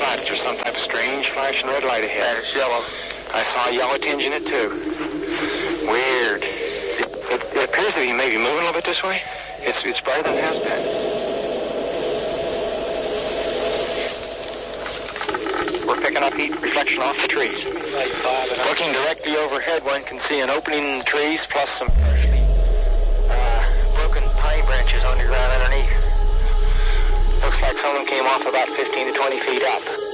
not. There's some type of strange flashing red light ahead. And it's yellow. I saw a yellow tinge in it, too. Weird. It appears to be maybe moving a little bit this way. It's brighter than it has been. We're picking up heat reflection off the trees. Looking directly overhead, one can see an opening in the trees, plus some partially broken pine branches on the ground underneath. Looks like some of them came off about 15 to 20 feet up.